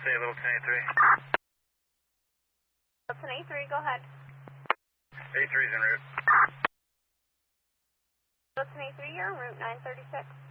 say Littleton A3. Littleton A3, go ahead. A3's en route. Littleton A3, you're on route 936.